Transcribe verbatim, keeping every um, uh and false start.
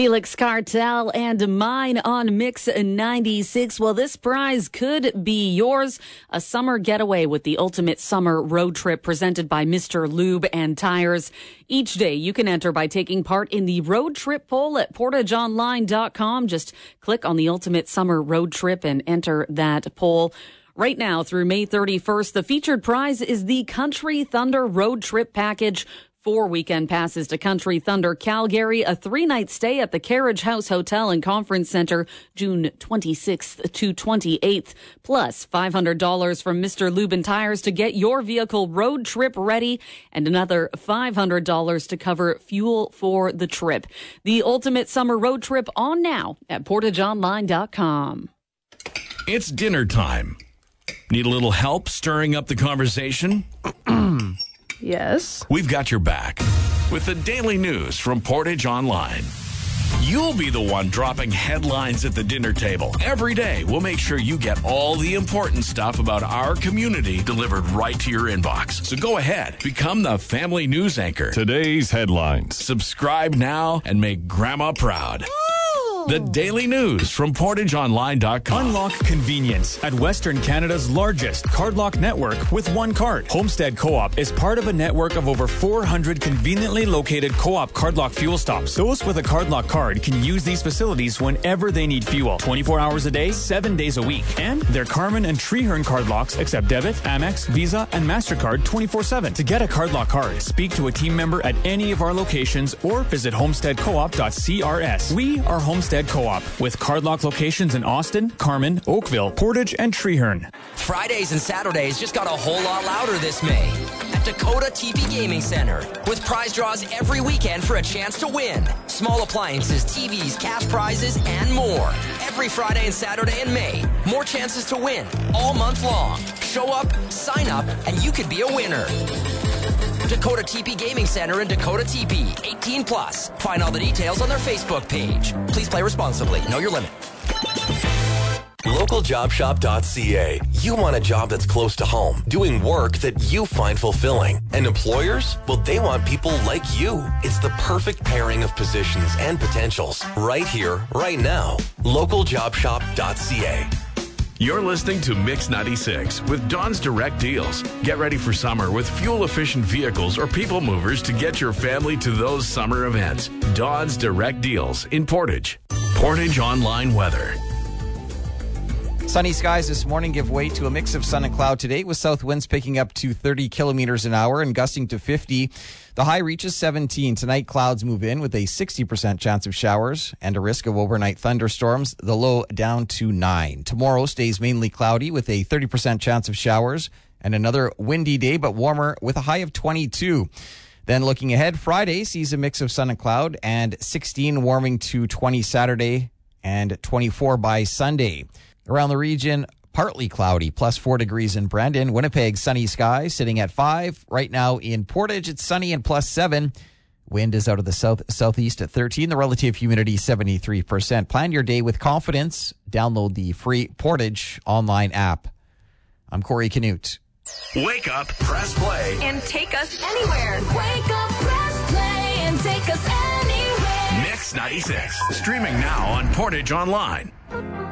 Felix Cartel and Mine on Mix ninety-six. Well, this prize could be yours. A summer getaway with the ultimate summer road trip presented by Mister Lube and Tires. Each day you can enter by taking part in the road trip poll at portage online dot com. Just click on the ultimate summer road trip and enter that poll. Right now through May thirty-first, the featured prize is the Country Thunder Road Trip Package. Four weekend passes to Country Thunder Calgary, a three-night stay at the Carriage House Hotel and Conference Center, June twenty-sixth to twenty-eighth, plus five hundred dollars from Mister Lube and Tires to get your vehicle road trip ready, and another five hundred dollars to cover fuel for the trip. The ultimate summer road trip on now at portage online dot com. It's dinner time. Need a little help stirring up the conversation? Yes. We've got your back with the daily news from Portage Online. You'll be the one dropping headlines at the dinner table. Every day, we'll make sure you get all the important stuff about our community delivered right to your inbox. So go ahead, become the family news anchor. Today's headlines. Subscribe now and make Grandma proud. The daily news from portage online dot com. Unlock convenience at Western Canada's largest cardlock network with one card. Homestead Co-op is part of a network of over four hundred conveniently located Co-op cardlock fuel stops. Those with a cardlock card can use these facilities whenever they need fuel. twenty-four hours a day, seven days a week. And their Carmen and Treehorn cardlocks accept debit, Amex, Visa, and MasterCard twenty-four seven. To get a cardlock card, speak to a team member at any of our locations or visit homestead co op dot c r s. We are Homestead Co-op with cardlock locations in Austin, Carmen, Oakville, Portage, and Treehorn. Fridays and Saturdays just got a whole lot louder this May at Dakota T V Gaming Center with prize draws every weekend for a chance to win. Small appliances, T Vs, cash prizes, and more. Every Friday and Saturday in May. More chances to win all month long. Show up, sign up, and you could be a winner. Dakota T P Gaming Center in Dakota T P, eighteen plus. Find all the details on their Facebook page. Please play responsibly. Know your limit. local job shop dot c a. You want a job that's close to home, doing work that you find fulfilling. And employers? Well, they want people like you. It's the perfect pairing of positions and potentials. Right here, right now. local job shop dot c a. You're listening to Mix ninety-six with Don's Direct Deals. Get ready for summer with fuel-efficient vehicles or people movers to get your family to those summer events. Don's Direct Deals in Portage. Portage Online Weather. Sunny skies this morning give way to a mix of sun and cloud today, with south winds picking up to thirty kilometers an hour and gusting to fifty. The high reaches seventeen. Tonight, clouds move in with a sixty percent chance of showers and a risk of overnight thunderstorms. The low down to nine. Tomorrow stays mainly cloudy with a thirty percent chance of showers and another windy day, but warmer with a high of twenty-two. Then looking ahead, Friday sees a mix of sun and cloud and sixteen, warming to twenty Saturday and twenty-four by Sunday. Around the region, partly cloudy, plus four degrees in Brandon. Winnipeg, sunny skies, sitting at five. Right now in Portage, it's sunny and plus seven. Wind is out of the south southeast at thirteen. The relative humidity, seventy-three percent. Plan your day with confidence. Download the free Portage online app. I'm Corey Canute. Wake up, press play, and take us anywhere. Wake up, press play, and take us anywhere. Mix ninety-six. Streaming now on Portage Online.